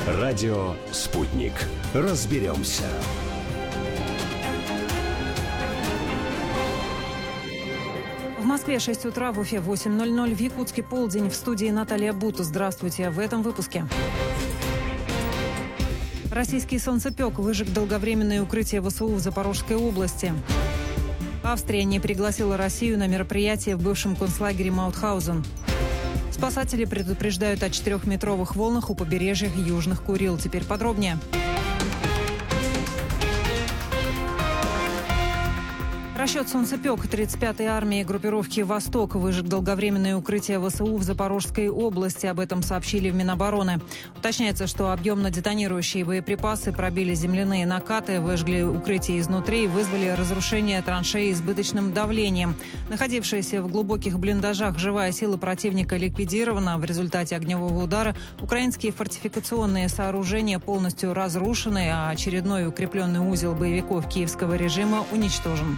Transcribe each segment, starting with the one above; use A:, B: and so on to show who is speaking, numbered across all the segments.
A: Радио «Спутник». Разберемся.
B: В Москве 6 утра, в Уфе 8:00, в Якутске полдень. В студии Наталья Бута. Здравствуйте. В этом выпуске. Российский солнцепек выжег долговременное укрытие ВСУ в Запорожской области. Австрия не пригласила Россию на мероприятие в бывшем концлагере Маутхаузен. Спасатели предупреждают о 4-метровых волнах у побережья Южных Курил. Теперь подробнее. Расчет «Солнцепек» 35-й армии группировки «Восток» выжег долговременное укрытие ВСУ в Запорожской области. Об этом сообщили в Минобороны. Уточняется, что объемно-детонирующие боеприпасы пробили земляные накаты, выжгли укрытие изнутри и вызвали разрушение траншеи избыточным давлением. Находившаяся в глубоких блиндажах живая сила противника ликвидирована. В результате огневого удара украинские фортификационные сооружения полностью разрушены, а очередной укрепленный узел боевиков киевского режима уничтожен.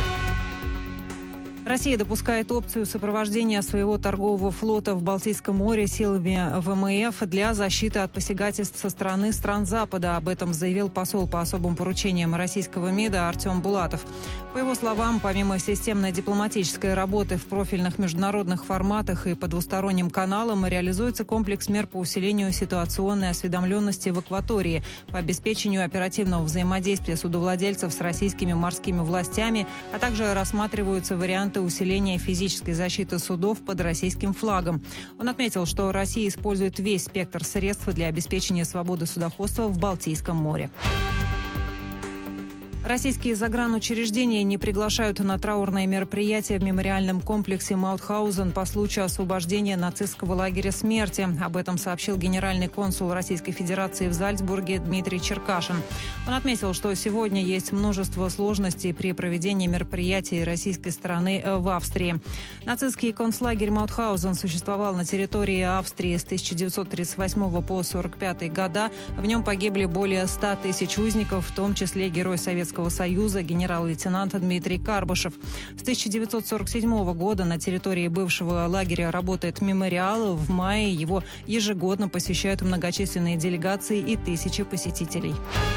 B: Россия допускает опцию сопровождения своего торгового флота в Балтийском море силами ВМФ для защиты от посягательств со стороны стран Запада. Об этом заявил посол по особым поручениям российского МИДа Артем Булатов. По его словам, помимо системной дипломатической работы в профильных международных форматах и по двусторонним каналам, реализуется комплекс мер по усилению ситуационной осведомленности в акватории, по обеспечению оперативного взаимодействия судовладельцев с российскими морскими властями, а также рассматриваются варианты усиления физической защиты судов под российским флагом. Он отметил, что Россия использует весь спектр средств для обеспечения свободы судоходства в Балтийском море. Российские загранучреждения не приглашают на траурные мероприятия в мемориальном комплексе Маутхаузен по случаю освобождения нацистского лагеря смерти. Об этом сообщил генеральный консул Российской Федерации в Зальцбурге Дмитрий Черкашин. Он отметил, что сегодня есть множество сложностей при проведении мероприятий российской стороны в Австрии. Нацистский концлагерь Маутхаузен существовал на территории Австрии с 1938 по 1945 года. В нем погибли более 100 тысяч узников, в том числе герой Советского Союза генерал-лейтенант Дмитрий Карбышев. С 1947 года на территории бывшего лагеря работает мемориал. В мае его ежегодно посещают многочисленные делегации и тысячи посетителей.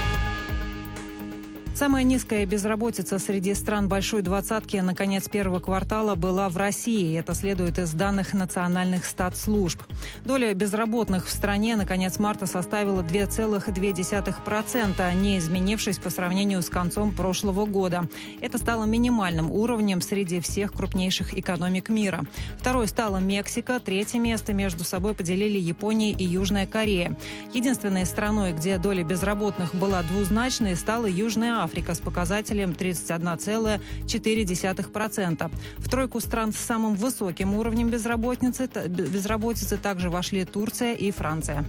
B: Самая низкая безработица среди стран Большой двадцатки на конец первого квартала была в России. Это следует из данных национальных статслужб. Доля безработных в стране на конец марта составила 2,2%, не изменившись по сравнению с концом прошлого года. Это стало минимальным уровнем среди всех крупнейших экономик мира. Второй стала Мексика, третье место между собой поделили Япония и Южная Корея. Единственной страной, где доля безработных была двузначной, стала Южная Африка с показателем 31,4%. В тройку стран с самым высоким уровнем безработицы также вошли Турция и Франция.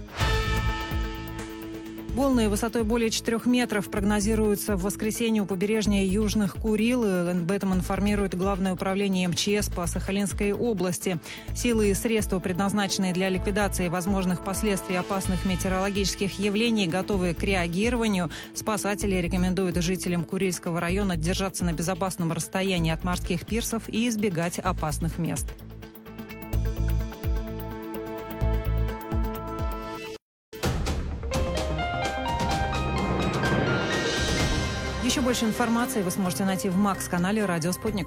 B: Волны высотой более 4 метров прогнозируются в воскресенье у побережья Южных Курил. Об этом информирует Главное управление МЧС по Сахалинской области. Силы и средства, предназначенные для ликвидации возможных последствий опасных метеорологических явлений, готовы к реагированию. Спасатели рекомендуют жителям Курильского района держаться на безопасном расстоянии от морских пирсов и избегать опасных мест. Еще больше информации вы сможете найти в МАКС-канале «Радио Спутник».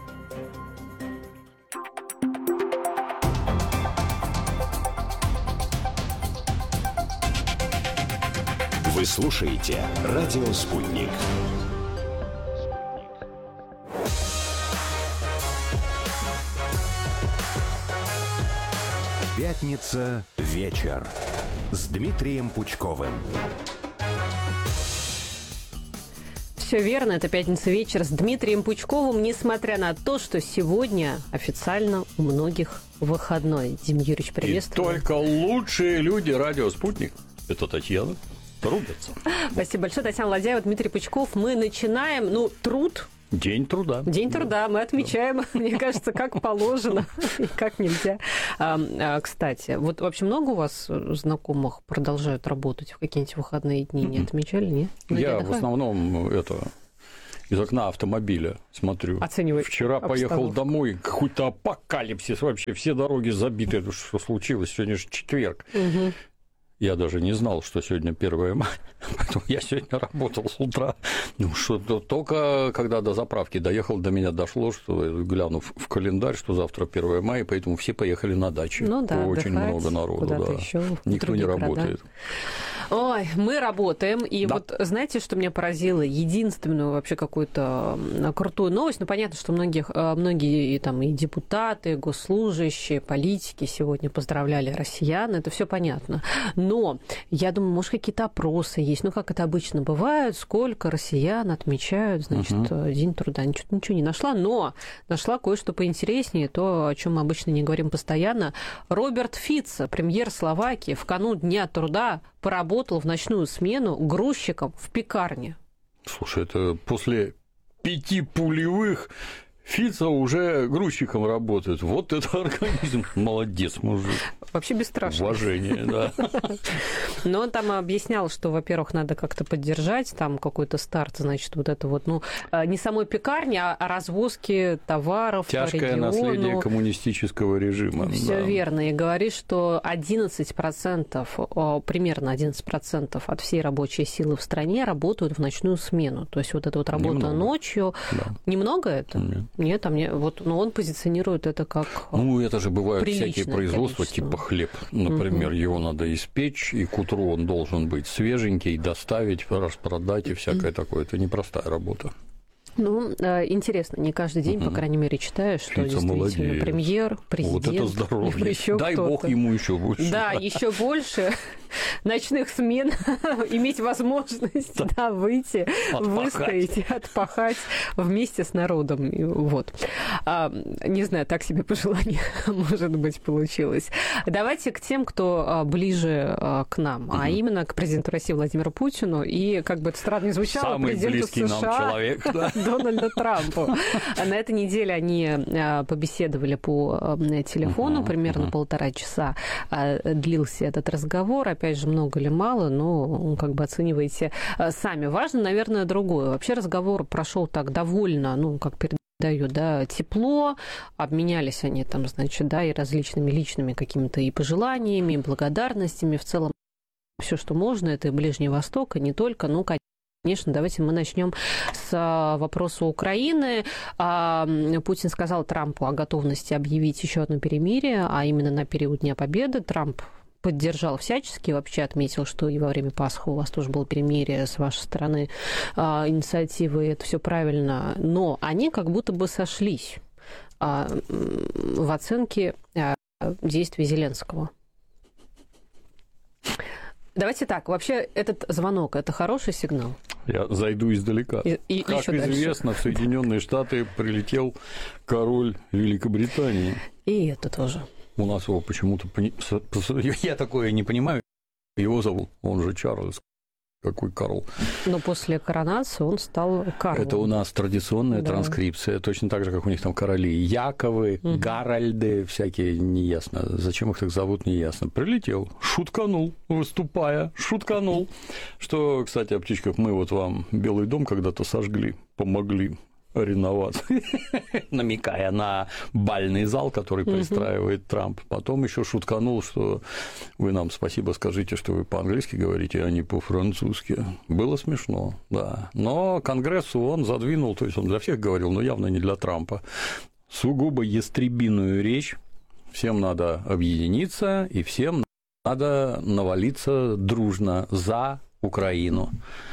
A: Вы слушаете «Радио Спутник». Пятница. Вечер. С Дмитрием Пучковым.
C: Все верно, это «Пятница вечер» с Дмитрием Пучковым, несмотря на то, что сегодня официально у многих выходной. Дим Юрьевич, приветствую.
D: И только лучшие люди «Радио Спутник» – это Татьяна, трудятся.
C: Спасибо большое, Татьяна Ладяева, Дмитрий Пучков. Мы начинаем, труд.
D: День труда.
C: День труда. Мы отмечаем, мне кажется, как положено и как нельзя. Кстати, вот вообще много у вас знакомых продолжают работать в какие-нибудь выходные дни? Не отмечали, нет?
D: Я в основном из окна автомобиля смотрю.
C: Оцениваю.
D: Вчера поехал домой, какой-то апокалипсис вообще, все дороги забиты. Что случилось? Сегодня же четверг. Я даже не знал, что сегодня 1 мая, поэтому я сегодня работал с утра. Ну, что только когда до заправки доехал, до меня дошло, что, глянув в календарь, что завтра 1 мая, поэтому все поехали на дачи.
C: Ну да,
D: очень много народу, да.
C: Ещё,
D: никто не работает.
C: Ой, мы работаем, и
D: да.
C: Вот знаете, что меня поразило? Единственную вообще какую-то крутую новость, ну, понятно, что многие там и депутаты, и госслужащие, политики сегодня поздравляли россиян, это все понятно. Но я думаю, может, какие-то опросы есть, ну, как это обычно бывает, сколько россиян отмечают, значит, День труда. Ничего не нашла, но нашла кое-что поинтереснее, то, о чем мы обычно не говорим постоянно. Роберт Фицо, премьер Словакии, в канун Дня труда поработал в ночную смену грузчиком в пекарне.
D: Слушай, это после 5 пулевых Фицо уже грузчиком работает. Вот это организм. Молодец, мужик.
C: Вообще бесстрашный.
D: Уважение, да.
C: Но он там объяснял, что, во-первых, надо как-то поддержать там какой-то старт, значит, вот это вот, ну, не самой пекарни, а развозки товаров
D: тяжкое
C: по региону.
D: наследие коммунистического режима.
C: Все верно. И говорит, что 11%, примерно 11% от всей рабочей силы в стране работают в ночную смену. То есть вот эта вот работа ночью. Да. Немного это? Нет, но он позиционирует это как
D: Ну, это же бывают всякие производства,
C: количество.
D: Типа хлеб. Например, его надо испечь, и к утру он должен быть свеженький, доставить, распродать и всякое такое. Это непростая работа.
C: Ну, интересно, не каждый день, по крайней мере, читаешь, что
D: Фицо
C: действительно
D: молодец.
C: Премьер, президент.
D: Вот это здоровье. Дай
C: кто-то.
D: бог ему еще больше.
C: Да, еще больше ночных смен, иметь возможность выйти, выстоять, отпахать вместе с народом. Вот. Не знаю, так себе пожелание, может быть, получилось. Давайте к тем, кто ближе к нам, а именно к президенту России Владимиру Путину и, как бы это странно ни звучало,
D: самый
C: президенту
D: близкий
C: США
D: нам человек, да.
C: Дональду Трампу. На этой неделе они побеседовали по телефону, примерно 1,5 часа длился этот разговор. Опять же, много или мало, но как бы оцениваете сами. Важно, наверное, другое. Вообще разговор прошел так довольно, ну, как передают, да, тепло. Обменялись они там, значит, да, и различными личными какими-то и пожеланиями, и благодарностями. В целом, все, что можно, это и Ближний Восток, и не только, ну, конечно, давайте мы начнем с вопроса Украины. Путин сказал Трампу о готовности объявить еще одно перемирие, а именно на период Дня Победы. Трамп поддержал всячески, вообще отметил, что и во время Пасхи у вас тоже было перемирие с вашей стороны, инициативы, это все правильно. Но они как будто бы сошлись в оценке действий Зеленского. Давайте так, вообще этот звонок – это хороший сигнал?
D: Я зайду издалека. Как известно, в Соединенные Штаты прилетел король Великобритании.
C: И это тоже.
D: У нас его почему-то... Я такое не понимаю. Его зовут, он же Чарльз. Какой Карл.
C: Но после коронации он стал Карлом.
D: Это у нас традиционная транскрипция, точно так же, как у них там короли Яковы, Гарольды, всякие, неясно. Зачем их так зовут, неясно. Прилетел, шутканул, выступая, шутканул. Что, кстати, о птичках, мы вот вам Белый дом когда-то сожгли, помогли реновать, намекая на бальный зал, который пристраивает Трамп. Потом еще шутканул, что вы нам спасибо скажите, что вы по-английски говорите, а не по-французски. Было смешно, да. Но Конгрессу он задвинул, то есть он для всех говорил, но явно не для Трампа, сугубо ястребиную речь. Всем надо объединиться, и всем надо навалиться дружно за Украину.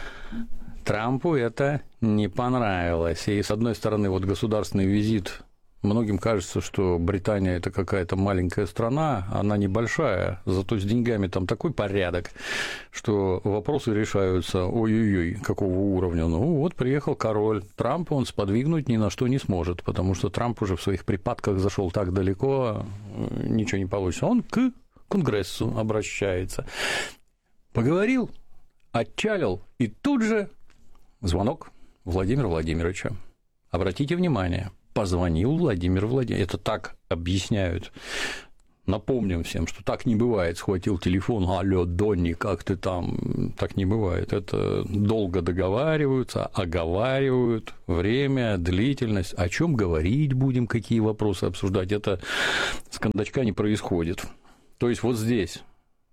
D: Трампу это не понравилось. И, с одной стороны, вот государственный визит, многим кажется, что Британия – это какая-то маленькая страна, она небольшая, зато с деньгами там такой порядок, что вопросы решаются, ой-ой-ой, какого уровня. Ну, вот приехал король. Трампа он сподвигнуть ни на что не сможет, потому что Трамп уже в своих припадках зашел так далеко, ничего не получится. Он к Конгрессу обращается. Поговорил, отчалил, и тут же звонок Владимира Владимировича. Обратите внимание, позвонил Владимир Владимирович. Это так объясняют. Напомним всем, что так не бывает. Схватил телефон, алло, Донни, как ты там? Так не бывает. Это долго договариваются, оговаривают время, длительность. О чем говорить будем, какие вопросы обсуждать. Это с кондачка не происходит. То есть вот здесь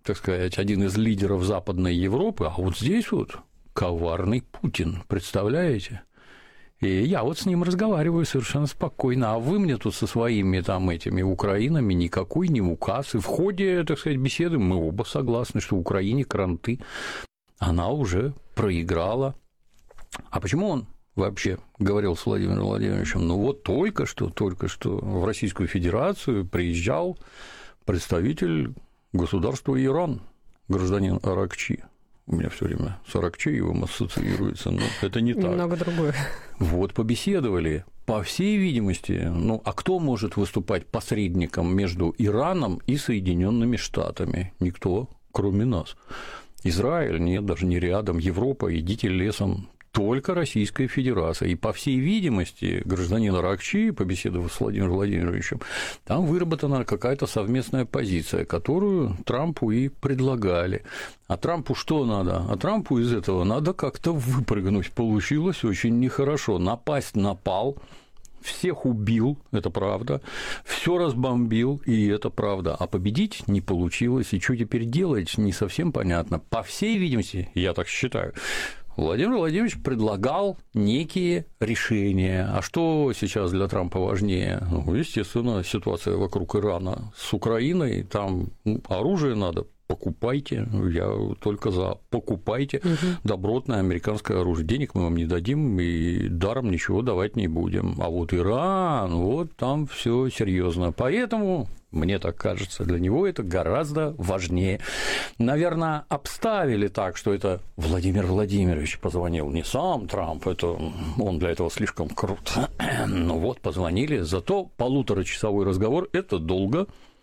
D: так сказать, один из лидеров Западной Европы, а вот здесь вот коварный Путин, представляете? И я вот с ним разговариваю совершенно спокойно, а вы мне тут со своими там этими Украинами никакой не указ. И в ходе, так сказать, беседы мы оба согласны, что Украине кранты, она уже проиграла. А почему он вообще говорил с Владимиром Владимировичем? Ну вот только что в Российскую Федерацию приезжал представитель государства Иран, гражданин Аракчи. У меня все время с Аракчеевым ассоциируется, но это не так.
C: Немного другое.
D: Вот, побеседовали. По всей видимости, ну, а кто может выступать посредником между Ираном и Соединенными Штатами? Никто, кроме нас. Израиль, нет, даже не рядом. Европа, идите лесом. Только Российская Федерация. И, по всей видимости, гражданин Аракчи, побеседовав с Владимиром Владимировичем, там выработана какая-то совместная позиция, которую Трампу и предлагали. А Трампу что надо? А Трампу из этого надо как-то выпрыгнуть. Получилось очень нехорошо. Напасть напал, всех убил, это правда, все разбомбил, и это правда. А победить не получилось. И что теперь делать, не совсем понятно. По всей видимости, я так считаю, Владимир Владимирович предлагал некие решения. А что сейчас для Трампа важнее? Ну, естественно, ситуация вокруг Ирана с Украиной. Там оружие надо, покупайте. Я только за. Покупайте добротное американское оружие. Денег мы вам не дадим и даром ничего давать не будем. А вот Иран, вот там все серьезно. Поэтому, мне так кажется, для него это гораздо важнее. Наверное, обставили так, что это Владимир Владимирович позвонил, не сам Трамп, это он для этого слишком крут. Ну вот, позвонили, зато полуторачасовой разговор – это долго.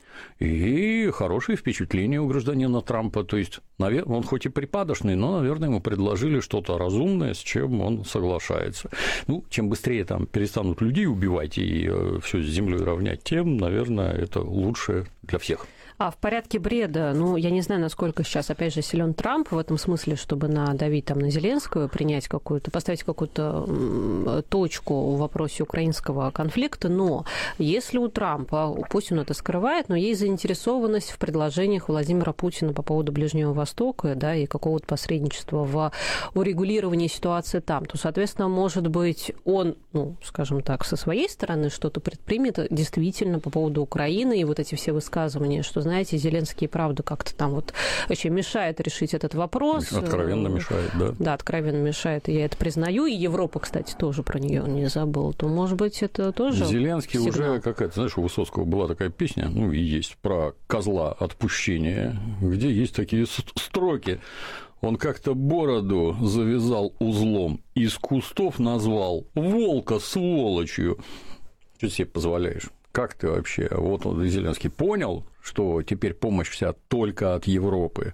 D: И хорошие впечатления у гражданина Трампа. То есть, он хоть и припадочный, но, наверное, ему предложили что-то разумное, с чем он соглашается. Ну, чем быстрее там перестанут людей убивать и все с землей равнять, тем, наверное, это лучше для всех.
C: А в порядке бреда, ну, я не знаю, насколько сейчас, опять же, силен Трамп в этом смысле, чтобы надавить там на Зеленского, принять какую-то, поставить какую-то точку в вопросе украинского конфликта, но если у Трампа, пусть он это скрывает, но есть заинтересованность в предложениях Владимира Путина по поводу Ближнего Востока, да, и какого-то посредничества в урегулировании ситуации там, то, соответственно, может быть, он, ну, скажем так, со своей стороны что-то предпримет действительно по поводу Украины и вот эти все высказывания, что, знаете, Зеленский, правда, как-то там вот вообще мешает решить этот вопрос.
D: Откровенно мешает, да. Да,
C: откровенно мешает, я это признаю. И Европа, кстати, тоже про нее не забыла. То, может быть, это тоже
D: Зеленский
C: сигнал.
D: Уже какая-то, знаешь, у Высоцкого была такая песня, ну, и есть, про козла отпущения, где есть такие строки. Он как-то бороду завязал узлом, из кустов назвал волка сволочью. Что себе позволяешь? Как ты вообще? Вот он, Зеленский, понял, что теперь помощь вся только от Европы,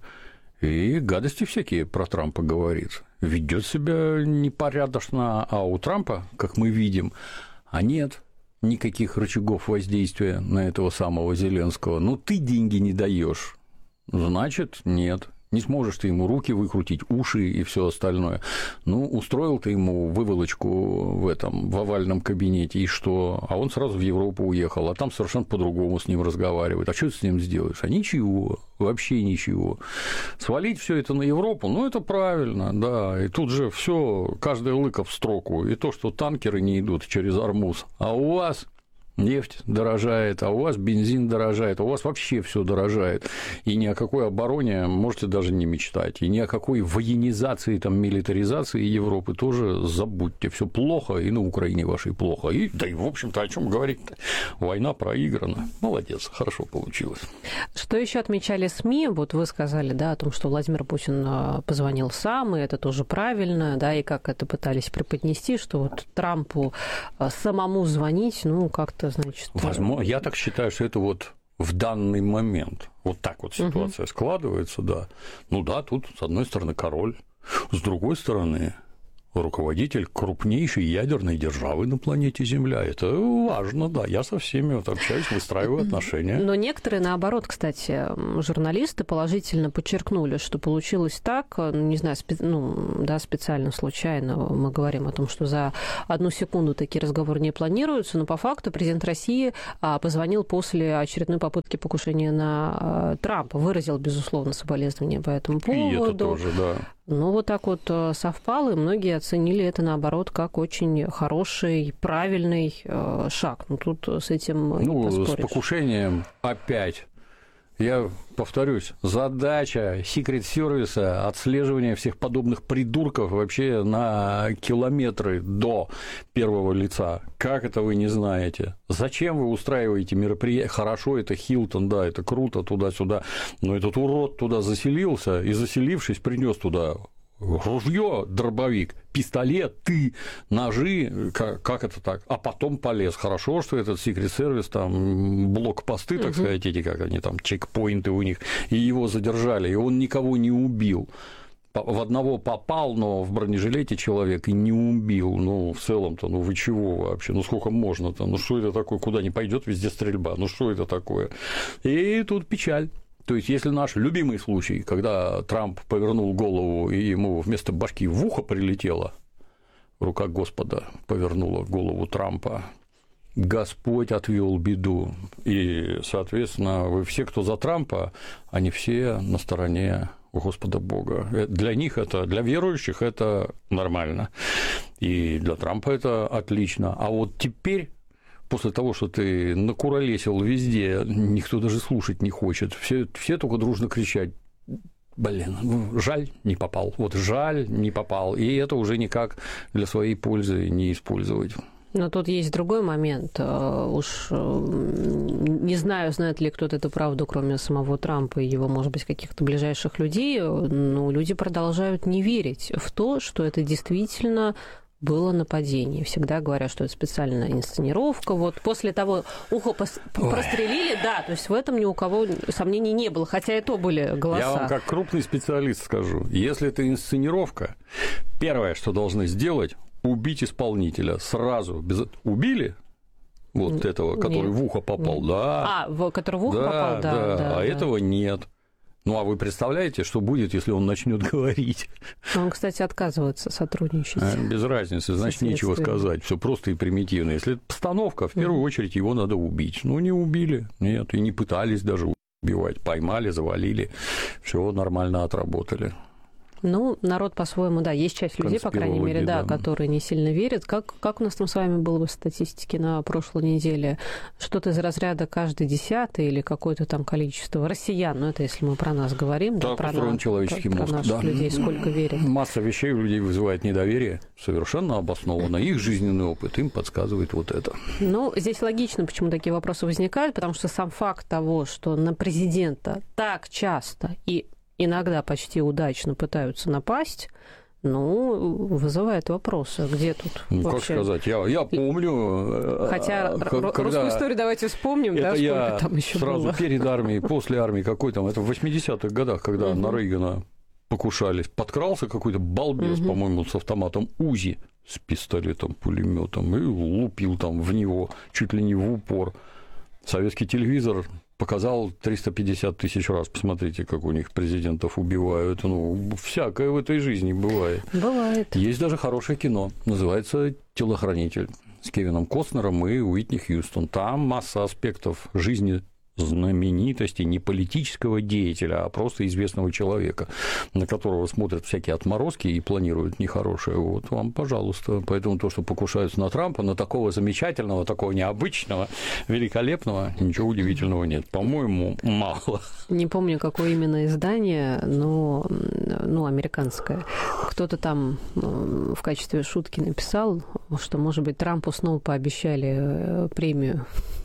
D: и гадости всякие про Трампа говорит. Ведет себя непорядочно, а у Трампа, как мы видим, нет никаких рычагов воздействия на этого самого Зеленского. Ну, ты деньги не даешь, значит, нет. Не сможешь ты ему руки выкрутить, уши и все остальное. Ну, устроил ты ему выволочку в овальном кабинете, и что? А он сразу в Европу уехал, а там совершенно по-другому с ним разговаривают. А что ты с ним сделаешь? А ничего, вообще ничего. Свалить все это на Европу, ну, это правильно, да. И тут же все, каждая лыка в строку. И то, что танкеры не идут через Ормуз, а у вас нефть дорожает, а у вас бензин дорожает, а у вас вообще все дорожает. И ни о какой обороне можете даже не мечтать. И ни о какой военизации, там, милитаризации Европы тоже забудьте. Все плохо, и на Украине вашей плохо. И, да и, в общем-то, о чем говорить-то? Война проиграна. Молодец, хорошо получилось.
C: Что еще отмечали СМИ? Вот вы сказали, да, о том, что Владимир Путин позвонил сам, и это тоже правильно, да, и как это пытались преподнести, что вот Трампу самому звонить, ну, как-то, значит...
D: Возможно, я так считаю, что это вот в данный момент вот так вот ситуация складывается, да. Ну да, тут, с одной стороны, король, с другой стороны, руководитель крупнейшей ядерной державы на планете Земля. Это важно, да. Я со всеми вот общаюсь, выстраиваю отношения.
C: Но некоторые, наоборот, кстати, журналисты положительно подчеркнули, что получилось так, не знаю, специально, случайно мы говорим о том, что за одну секунду такие разговоры не планируются, но по факту президент России позвонил после очередной попытки покушения на Трампа, выразил, безусловно, соболезнования по этому поводу.
D: И это тоже, да.
C: Ну, вот так вот совпало, и многие оценили это, наоборот, как очень хороший, правильный шаг. Ну, тут с этим не поспоришь.
D: С покушением опять. Я повторюсь, задача секрет-сервиса отслеживание всех подобных придурков вообще на километры до первого лица. Как это вы не знаете? Зачем вы устраиваете мероприятие? Хорошо, это Хилтон, да, это круто, туда-сюда, но этот урод туда заселился и, заселившись, принес туда ружье, дробовик, пистолет, ножи, как это так? А потом полез. Хорошо, что этот секрет-сервис, там, блокпосты, так сказать, эти, как они там, чекпоинты у них, и его задержали, и он никого не убил. В одного попал, но в бронежилете человек и не убил. Ну, в целом-то, ну вы чего вообще? Ну, сколько можно-то? Ну, что это такое? Куда не пойдет, везде стрельба. Ну, что это такое? И тут печаль. То есть, если наш любимый случай, когда Трамп повернул голову, и ему вместо башки в ухо прилетело, рука Господа повернула голову Трампа, Господь отвел беду. И, соответственно, вы все, кто за Трампа, они все на стороне Господа Бога. Для них это, для верующих это нормально. И для Трампа это отлично. А вот теперь, после того, что ты накуролесил везде, никто даже слушать не хочет. Все только дружно кричать: блин, жаль, не попал. Вот жаль, не попал. И это уже никак для своей пользы не использовать.
C: Но тут есть другой момент. Уж не знаю, знает ли кто-то эту правду, кроме самого Трампа и его, может быть, каких-то ближайших людей, но люди продолжают не верить в то, что это действительно было нападение. Всегда говорят, что это специальная инсценировка. Вот после того ухо прострелили, да, то есть в этом ни у кого сомнений не было, хотя и то были голоса.
D: Я вам как крупный специалист скажу, если это инсценировка, первое, что должны сделать, убить исполнителя сразу. Убили вот этого, который в ухо попал, да.
C: Который в ухо попал, да.
D: А этого нет. Ну, а вы представляете, что будет, если он начнет говорить?
C: Он, кстати, отказывается сотрудничать.
D: Без разницы, значит, нечего сказать. Все просто и примитивно. Если это постановка, в первую очередь его надо убить. Ну, не убили, нет, и не пытались даже убивать. Поймали, завалили, все нормально отработали.
C: Ну, народ по-своему, да, есть часть людей, по крайней мере, да, которые не сильно верят. Как у нас там с вами было в статистике на прошлой неделе? Что-то из разряда каждый 10-й или какое-то там количество россиян, ну, это если мы про нас говорим,
D: так,
C: да,
D: устроен человеческий мозг,
C: про наших людей, сколько верят.
D: Масса вещей у людей вызывает недоверие, совершенно обоснованно. Их жизненный опыт им подсказывает вот это.
C: Ну, здесь логично, почему такие вопросы возникают, потому что сам факт того, что на президента так часто и иногда почти удачно пытаются напасть, ну, вызывает вопросы. Где тут вообще?
D: Как сказать? Я помню...
C: Хотя русскую историю давайте вспомним, да, сколько там еще было.
D: Сразу перед армией, после армии, какой там, это в 80-х годах, когда на Рейгана покушались, подкрался какой-то балбес, по-моему, с автоматом УЗИ, с пистолетом, пулеметом, и лупил там в него чуть ли не в упор. Советский телевизор показал 350 тысяч раз. Посмотрите, как у них президентов убивают. Ну, всякое в этой жизни бывает.
C: Бывает.
D: Есть даже хорошее кино. Называется «Телохранитель» с Кевином Костнером и Уитни Хьюстон. Там масса аспектов жизни знаменитости, не политического деятеля, а просто известного человека, на которого смотрят всякие отморозки и планируют нехорошее. Вот вам, пожалуйста. Поэтому то, что покушаются на Трампа, на такого замечательного, такого необычного, великолепного, ничего удивительного нет. По-моему, мало.
C: Не помню, какое именно издание, но американское. Кто-то там в качестве шутки написал, что, может быть, Трампу снова пообещали премию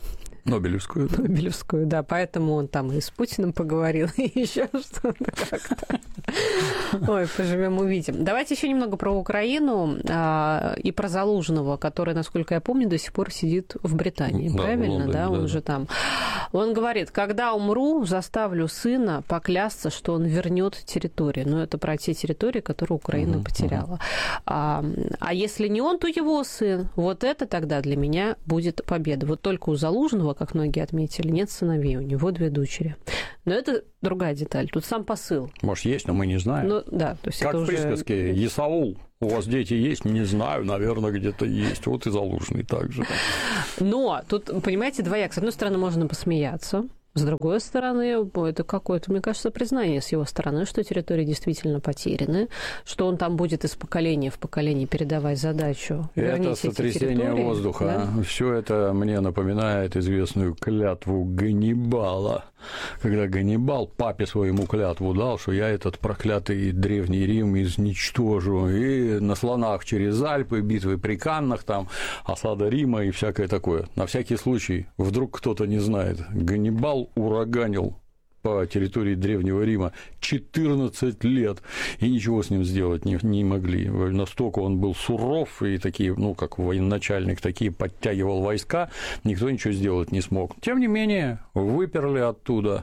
D: Нобелевскую.
C: Нобелевскую, да. Поэтому он там и с Путиным поговорил, и еще что-то как-то. Ой, поживем, увидим. Давайте еще немного про Украину и про Залужного, который, насколько я помню, до сих пор сидит в Британии. Да, правильно, Лондоне, да? Он же там. Он говорит: когда умру, заставлю сына поклясться, что он вернет территории. Но это про те территории, которые Украина потеряла. А если не он, то его сын. Вот это тогда для меня будет победа. Вот только у Залужного, как многие отметили, нет сыновей. У него 2 дочери. Но это другая деталь. Тут сам посыл.
D: Может, есть, но мы не знаем.
C: Ну, да, то есть
D: как
C: это
D: в присказке
C: уже...
D: «Исаул, у вас дети есть?» Не знаю, наверное, где-то есть. Вот и Залужный также.
C: Но тут, понимаете, двояк. С одной стороны, можно посмеяться. С другой стороны, это какое-то, мне кажется, признание с его стороны, что территории действительно потеряны, что он там будет из поколения в поколение передавать задачу.
D: Это сотрясение воздуха. Да? Все это мне напоминает известную клятву Ганнибала. Когда Ганнибал папе своему клятву дал, что я этот проклятый Древний Рим изничтожу. И на слонах через Альпы, битвы при Каннах, там, осада Рима и всякое такое. На всякий случай, вдруг кто-то не знает, Ганнибал ураганил по территории Древнего Рима 14 лет, и ничего с ним сделать не могли. Настолько он был суров, и такие, ну, как военачальник, такие подтягивал войска, никто ничего сделать не смог. Тем не менее, выперли оттуда.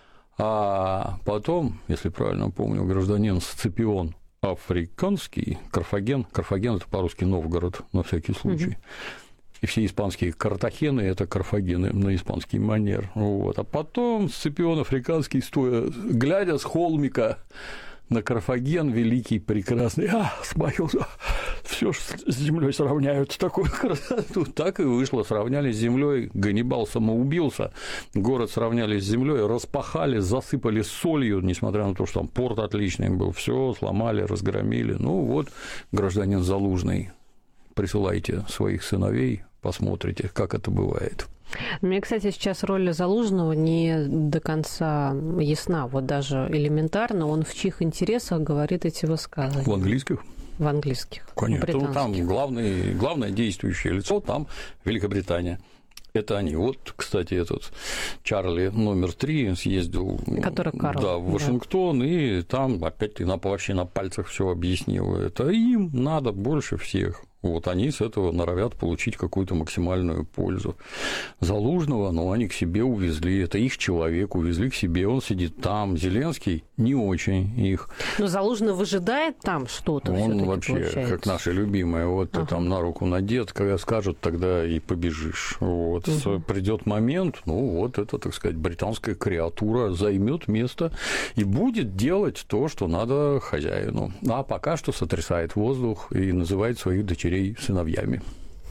D: А потом, если правильно помню, гражданин Сципион Африканский, Карфаген – это по-русски Новгород, на всякий случай, и все испанские Картахены – это Карфагены на испанский манер. Вот. А потом Сципион Африканский, стоя, глядя с холмика на Карфаген, великий, прекрасный, смаился, все с землей сравняют, такую красоту. Так и вышло, сравняли с землей. Ганнибал самоубился, город сравняли с землей, распахали, засыпали солью, несмотря на то, что там порт отличный был, все сломали, разгромили. Ну вот, гражданин Залужный, присылайте своих сыновей, посмотрите, как это бывает.
C: Мне, кстати, сейчас роль Залужного не до конца ясна. Вот даже элементарно, он в чьих интересах говорит эти высказывания?
D: В английских?
C: В английских.
D: Конечно. Ну, там главное действующее лицо, там Великобритания. Это они. Вот, кстати, этот Чарли номер 3 съездил в Вашингтон, и там опять вообще на пальцах все объяснил. Это им надо больше всех. Вот они с этого норовят получить какую-то максимальную пользу. Залужного, они к себе увезли, это их человек, увезли к себе, он сидит там. Зеленский не очень их.
C: Но Залужный выжидает там что-то.
D: Он вообще, получается, как наша любимая, вот ты там на руку надет, когда скажут, тогда и побежишь. Вот. Придет момент, это, так сказать, британская креатура займет место и будет делать то, что надо хозяину. А пока что сотрясает воздух и называет своих дочерей сыновьями.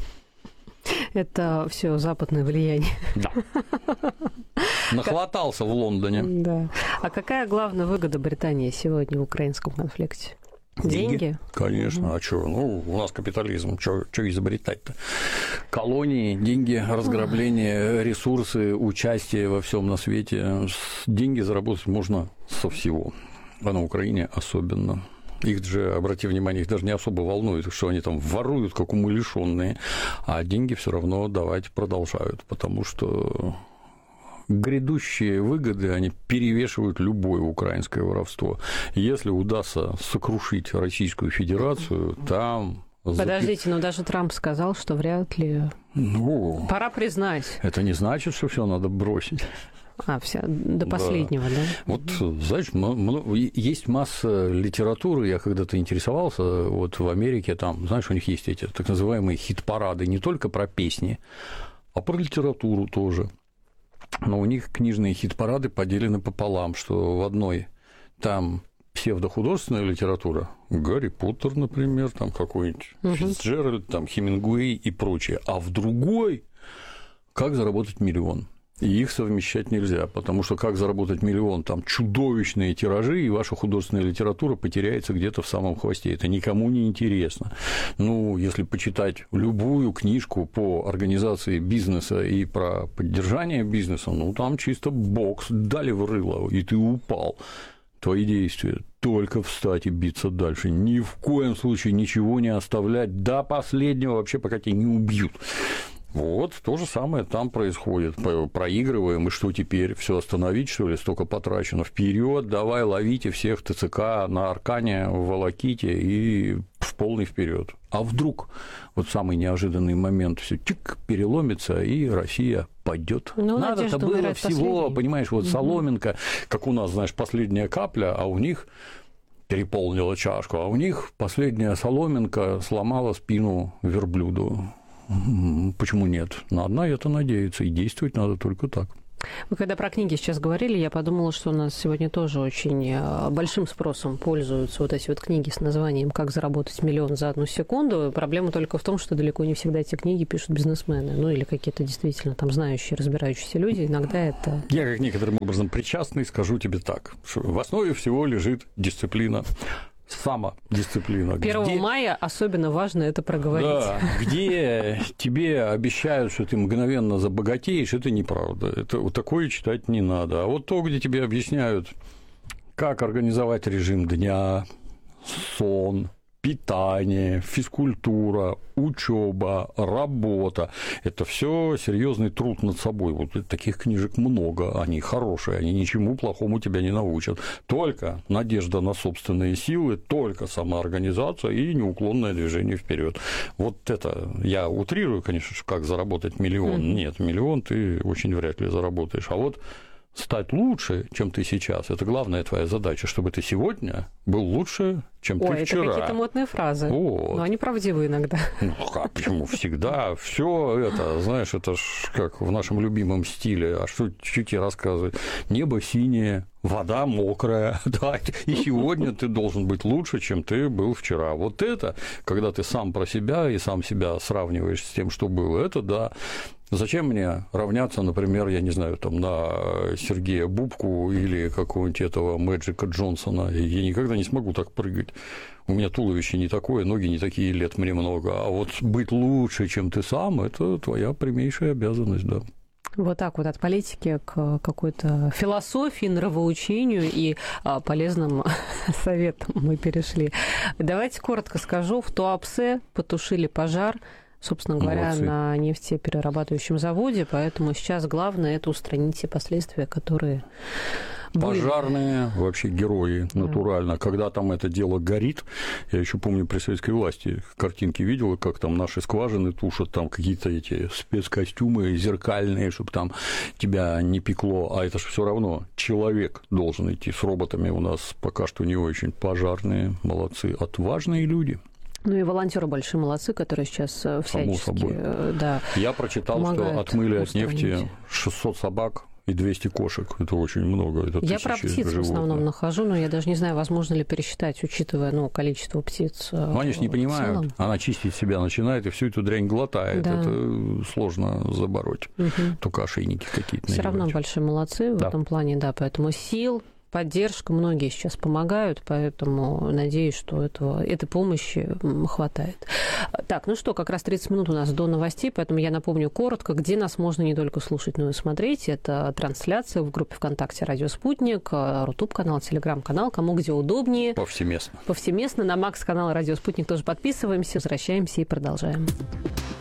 C: Это все западное влияние.
D: Да. Нахватался в Лондоне.
C: Да. А какая главная выгода Британии сегодня в украинском конфликте? Деньги?
D: Конечно. А что? У нас капитализм. Что изобретать-то? Колонии, деньги, разграбление, ресурсы, участие во всем на свете. Деньги заработать можно со всего. А на Украине особенно. Их же, обрати внимание, их даже не особо волнует, что они там воруют, как умалишенные, а деньги все равно давать продолжают, потому что грядущие выгоды, они перевешивают любое украинское воровство. Если удастся сокрушить Российскую Федерацию, там...
C: Подождите, но даже Трамп сказал, что вряд ли... Пора признать.
D: Это не значит, что все надо бросить.
C: Все до последнего, да?
D: Вот, знаешь, есть масса литературы, я когда-то интересовался, вот в Америке там, знаешь, у них есть эти так называемые хит-парады, не только про песни, а про литературу тоже. Но у них книжные хит-парады поделены пополам, что в одной там псевдохудожественная литература, Гарри Поттер, например, там какой-нибудь Фицджеральд, там Хемингуэй и прочее, а в другой «Как заработать миллион». И их совмещать нельзя, потому что как заработать миллион, там чудовищные тиражи, и ваша художественная литература потеряется где-то в самом хвосте. Это никому не интересно. Если почитать любую книжку по организации бизнеса и про поддержание бизнеса, там чисто бокс дали в рыло, и ты упал. Твои действия только встать и биться дальше. Ни в коем случае ничего не оставлять до последнего, вообще пока тебя не убьют. Вот, то же самое там происходит. Проигрываем, и что теперь? Все остановить, что ли? Столько потрачено. Вперед, давай, ловите всех ТЦК на Аркане, в Волоките и в полный вперед. А вдруг вот самый неожиданный момент, все тик, переломится, и Россия пойдет. Надо-то было всего, понимаешь, вот соломинка, как у нас, знаешь, последняя капля, а у них переполнила чашку, а у них последняя соломинка сломала спину верблюду. Почему нет? Надо на это надеяться, и действовать надо только так.
C: Вы когда про книги сейчас говорили, я подумала, что у нас сегодня тоже очень большим спросом пользуются вот эти вот книги с названием «Как заработать миллион за одну секунду». Проблема только в том, что далеко не всегда эти книги пишут бизнесмены, ну или какие-то действительно там знающие, разбирающиеся люди. Иногда это...
D: Я как некоторым образом причастный скажу тебе так, что в основе всего лежит дисциплина. Самодисциплина.
C: 1 мая особенно важно это проговорить.
D: Да, где тебе обещают, что ты мгновенно забогатеешь, это неправда. Это вот такое читать не надо. А вот то, где тебе объясняют, как организовать режим дня, сон, питание, физкультура, учеба, работа. Это все серьезный труд над собой. Вот таких книжек много, они хорошие, они ничему плохому тебя не научат. Только надежда на собственные силы, только самоорганизация и неуклонное движение вперед. Вот это я утрирую, конечно, как заработать миллион. Нет, миллион ты очень вряд ли заработаешь. А вот стать лучше, чем ты сейчас, это главная твоя задача, чтобы ты сегодня был лучше, чем ты вчера.
C: Это какие-то модные фразы. Вот. Но они правдивы иногда.
D: Ну, как, почему? Всегда. Все это, знаешь, это ж как в нашем любимом стиле. А что чуть рассказывать? Небо синее, вода мокрая. Да, и сегодня ты должен быть лучше, чем ты был вчера. Вот это, когда ты сам про себя и сам себя сравниваешь с тем, что было, это да. Зачем мне равняться, например, я не знаю, там, на Сергея Бубку или какого-нибудь этого Мэджика Джонсона? Я никогда не смогу так прыгать. У меня туловище не такое, ноги не такие, лет мне много. А вот быть лучше, чем ты сам, это твоя прямейшая обязанность, да.
C: Вот так вот от политики к какой-то философии, нравоучению и полезным советам мы перешли. Давайте коротко скажу. В Туапсе потушили пожар, собственно говоря, на нефтеперерабатывающем заводе, поэтому сейчас главное – это устранить все последствия, которые были.
D: Пожарные вообще герои, натурально. Да. Когда там это дело горит, я еще помню при советской власти картинки видел, как там наши скважины тушат, там какие-то эти спецкостюмы зеркальные, чтобы там тебя не пекло, а это же все равно человек должен идти. С роботами у нас пока что не очень. Пожарные молодцы, отважные люди.
C: Ну и волонтеры большие молодцы, которые сейчас всячески да,
D: я прочитал, что отмыли от нефти 600 собак и 200 кошек. Это очень много. Это
C: я про птиц животных в основном нахожу, но я даже не знаю, возможно ли пересчитать, учитывая количество птиц.
D: Ну, они же не понимают. Она чистить себя начинает и всю эту дрянь глотает. Да. Это сложно забороть. Только ошейники какие-то.
C: Все равно большие молодцы в этом плане, да. Поэтому сил, поддержка, многие сейчас помогают, поэтому надеюсь, что этой помощи хватает. Так, ну что, как раз 30 минут у нас до новостей, поэтому я напомню коротко, где нас можно не только слушать, но и смотреть. Это трансляция в группе ВКонтакте «Радио Спутник», Рутуб-канал, Телеграм-канал, кому где удобнее.
D: Повсеместно.
C: Повсеместно. На Макс-канал «Радио Спутник» тоже подписываемся, возвращаемся и продолжаем.